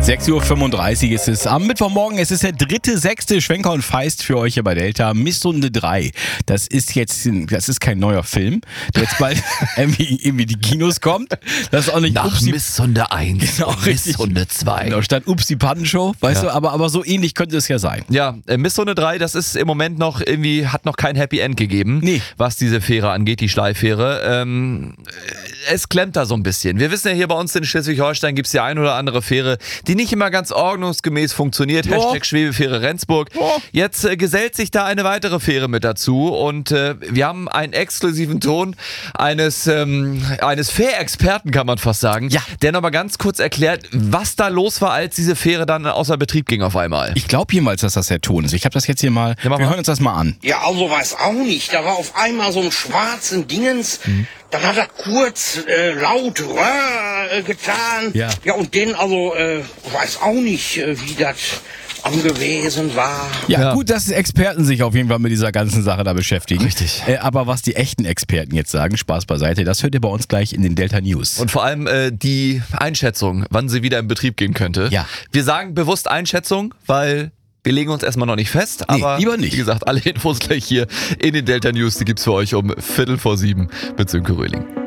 6:35 Uhr ist es am Mittwochmorgen. Es ist der 3.6. Schwenker und Feist für euch hier bei Delta. Misssunde 3. Das ist kein neuer Film, der jetzt bald irgendwie die Kinos kommt. Das ist auch nicht Nach Misssunde 1 genau, und Misssunde 2. Genau, statt Ups die Pannenshow, weißt du, aber so ähnlich könnte es ja sein. Ja, Misssunde 3, das ist im Moment noch irgendwie, hat noch kein Happy End gegeben, was diese Fähre angeht, die Schleifähre. Es klemmt da so ein bisschen. Wir wissen ja, hier bei uns in Schleswig-Holstein gibt es die ein oder andere Fähre, die nicht immer ganz ordnungsgemäß funktioniert. Hashtag Schwebefähre Rendsburg. Jetzt gesellt sich da eine weitere Fähre mit dazu und wir haben einen exklusiven Ton eines Fährexperten, kann man fast sagen, der nochmal ganz kurz erklärt, was da los war, als diese Fähre dann außer Betrieb ging auf einmal. Ich glaube jemals, dass das der Ton ist. Ich habe das jetzt hier mal, wir hören uns das mal an. Ja, also weiß auch nicht. Da war auf einmal so ein schwarzen Dingens. Dann hat er kurz laut getan. Ja, und den weiß auch nicht, wie das gewesen war. Ja, gut, dass Experten sich auf jeden Fall mit dieser ganzen Sache da beschäftigen. Richtig. Aber was die echten Experten jetzt sagen, Spaß beiseite, das hört ihr bei uns gleich in den Delta News. Und vor allem die Einschätzung, wann sie wieder in Betrieb gehen könnte. Ja. Wir sagen bewusst Einschätzung, weil wir legen uns erstmal noch nicht fest, aber lieber nicht. Wie gesagt, alle Infos gleich hier in den Delta News, die gibt's für euch um 6:45 mit Sönke Röhling.